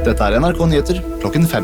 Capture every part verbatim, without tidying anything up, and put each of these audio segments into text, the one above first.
Dette er N R K Nyheter klokken fem.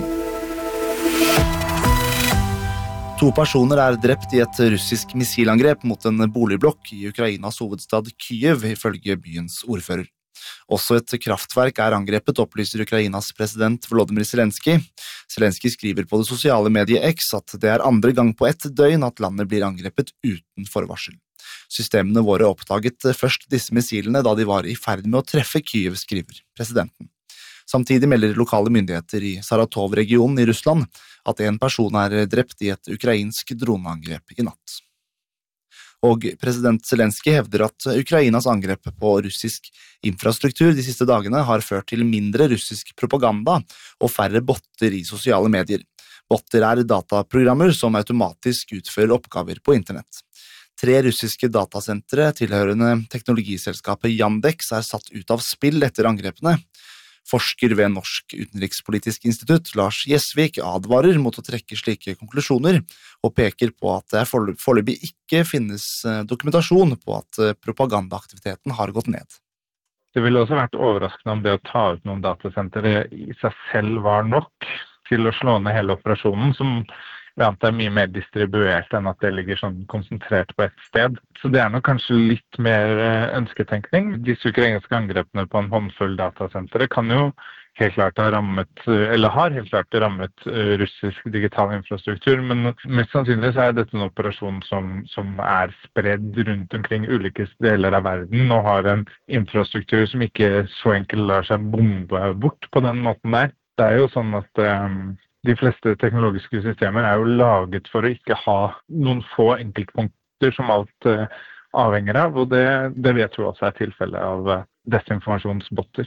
To personer er drept i et russisk missilangrep mot en boligblokk i Ukrainas hovedstad Kyiv, ifølge byens ordfører. Også et kraftverk er angrepet, opplyser Ukrainas president Volodymyr Zelensky. Zelensky skriver på det sosiale mediet X at det er andre gang på ett døgn at landet blir angrepet uten forvarsel. Systemene våre oppdaget først disse missilene da de var i ferd med å treffe Kyiv, skriver presidenten. Samtidig melder lokale myndigheter i Saratov-regionen i Russland at en person er drept i et ukrainsk droneangrep i natt. Og president Zelensky hevder at Ukrainas angrep på russisk infrastruktur de siste dagene har ført til mindre russisk propaganda og færre botter i sosiale medier. Botter er dataprogrammer som automatisk utfører oppgaver på internett. Tre russiske datasentre tilhørende teknologiselskapet Yandex er satt ut av spill etter angrepene. Forsker ved Norsk utenrikspolitisk institutt, Lars Gjesvik, advarer mot å trekke slike konklusjoner, og peker på at det foreløpig ikke finnes dokumentasjon på at propagandaaktiviteten har gått ned. Det ville også vært overraskende om det å ta ut noen datasentre i seg selv var nok til å slå ned hele operasjonen, som jeg antar er mye mer distribuert enn at det ligger sånn konsentrert på ett sted. Så det er nok kanskje litt mer ønsketenkning. Disse ukrainske angrepene på en håndfull datasentre kan jo helt klart ha rammet, eller har helt klart rammet russisk digital infrastruktur, men mest sannsynlig så er dette en operasjon som, som er spredd rundt omkring ulike deler av verden og har en infrastruktur som ikke så enkelt lar seg bombe bort på den måten der. Det er jo sånn at um, de fleste teknologiske systemer er jo laget for å ikke ha noen få enkeltpunkter som alt uh, avhenger av, og det, det vet jo også er tilfellet av uh, desinformasjonsbotter.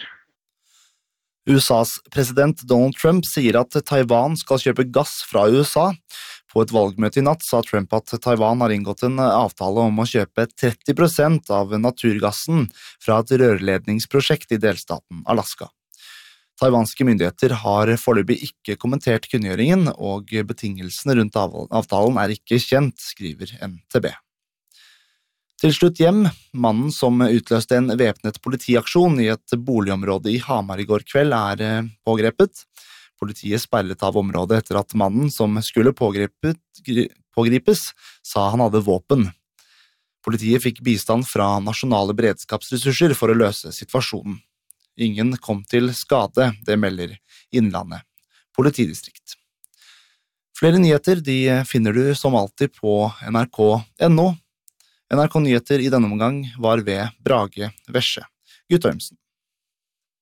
U S A's president Donald Trump sier at Taiwan skal kjøpe gass fra U S A. På et valgmøte i natt sa Trump at Taiwan har inngått en avtale om å kjøpe tretti prosent av naturgassen fra et rørledningsprosjekt i delstaten Alaska. Taiwanske myndigheter har foreløpig ikke kommentert kunngjøringen, og betingelsene rundt avtalen er ikke kjent, skriver N T B. Til slutt hjem. Mannen som utløste en væpnet politiaksjon i et boligområde i Hamar i går kveld er pågrepet. Politiet sperret av området etter at mannen som skulle pågripes sa han hadde våpen. Politiet fikk bistand fra nasjonale beredskapsressurser for å løse situasjonen. Ingen kom til skade, det melder Innlandet politidistrikt. Flere nyheter de finner du som alltid på N R K punktum N O. N R K Nyheter i denne omgang var ved Brage Vesje Guttormsen.